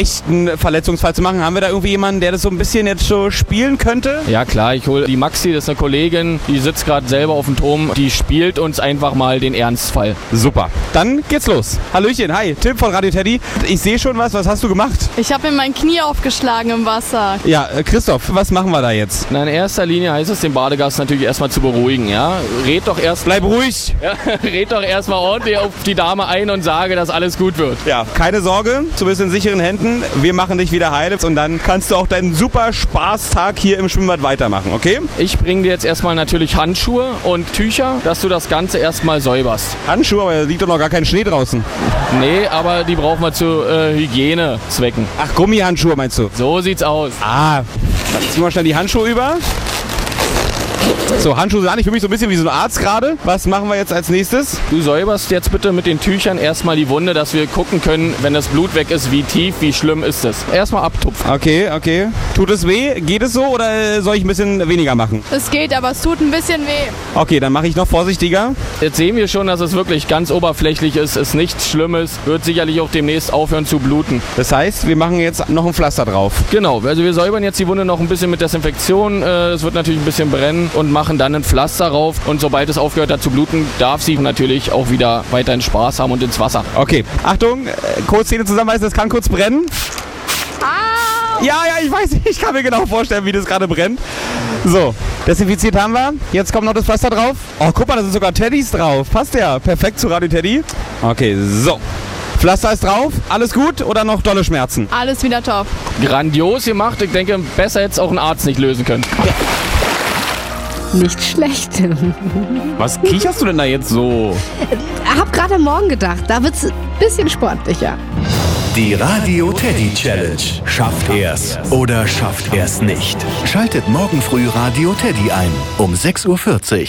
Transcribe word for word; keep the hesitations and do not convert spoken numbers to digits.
echten Verletzungsfall zu machen. Haben wir da irgendwie jemanden, der das so ein bisschen jetzt so spielen könnte? Ja klar, ich hole die Maxi, das ist eine Kollegin, die sitzt gerade selber auf dem Turm, die spielt uns einfach mal den Ernstfall. Super, dann geht's los. Hallöchen, hi, Tim von Radio Teddy. Ich sehe schon was, was hast du gemacht? Ich habe mir mein Knie aufgeschlagen im Wasser. Ja, äh, Christoph, was machen wir da jetzt? Na, in erster Linie heißt es, den Badegast natürlich erstmal zu beruhigen, ja. Red doch erst... Bleib ruhig! Ja, red doch erstmal ordentlich auf die Dame ein und sage, dass alles gut wird. Ja, keine Sorge, du bist in sicheren Händen. Wir machen dich wieder heil und dann kannst du auch deinen super Spaßtag hier im Schwimmbad weitermachen, okay? Ich bringe dir jetzt erstmal natürlich Handschuhe und Tücher, dass du das Ganze erstmal säuberst. Handschuhe, aber da liegt doch noch gar kein Schnee draußen. Nee, aber die brauchen wir zu äh, Hygienezwecken. Ach, Gummihandschuhe meinst du? So sieht's aus. Ah, dann ziehen wir schnell die Handschuhe über. So, Handschuhe sind an. Ich fühle mich so ein bisschen wie so ein Arzt gerade. Was machen wir jetzt als nächstes? Du säuberst jetzt bitte mit den Tüchern erstmal die Wunde, dass wir gucken können, wenn das Blut weg ist, wie tief, wie schlimm ist es. Erstmal abtupfen. Okay, okay. Tut es weh? Geht es so oder soll ich ein bisschen weniger machen? Es geht, aber es tut ein bisschen weh. Okay, dann mache ich noch vorsichtiger. Jetzt sehen wir schon, dass es wirklich ganz oberflächlich ist, ist nichts Schlimmes, wird sicherlich auch demnächst aufhören zu bluten. Das heißt, wir machen jetzt noch ein Pflaster drauf. Genau, also wir säubern jetzt die Wunde noch ein bisschen mit Desinfektion. Es wird natürlich ein bisschen brennen und machen dann ein Pflaster rauf. Und sobald es aufgehört hat zu bluten, darf sie natürlich auch wieder weiterhin Spaß haben und ins Wasser. Okay, Achtung, äh, kurz Zähne zusammenbeißen, das kann kurz brennen. Au! Ja, ja, ich weiß, ich kann mir genau vorstellen, wie das gerade brennt. So, desinfiziert haben wir. Jetzt kommt noch das Pflaster drauf. Oh, guck mal, da sind sogar Teddys drauf. Passt ja, perfekt zu Radio Teddy. Okay, so. Pflaster ist drauf. Alles gut oder noch dolle Schmerzen? Alles wieder top. Grandios gemacht. Ich denke, besser hätte es auch ein Arzt nicht lösen können. Ja. Nicht schlecht. Was kicherst du denn da jetzt so? Hab gerade am Morgen gedacht, da wird's ein bisschen sportlicher. Die Radio Teddy Challenge. Schafft er's oder schafft er's nicht? Schaltet morgen früh Radio Teddy ein um sechs Uhr vierzig.